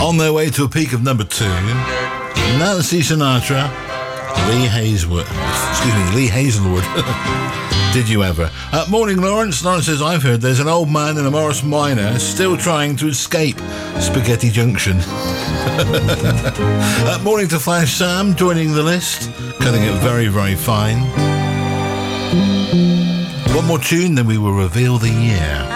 On their way to a peak of number 2, Nancy Sinatra, Lee Hazelwood. Did you ever? Morning, Lawrence. Lawrence says, I've heard there's an old man in a Morris Minor still trying to escape Spaghetti Junction. Morning to Flash Sam, joining the list, cutting it very, very fine. One more tune, then we will reveal the year.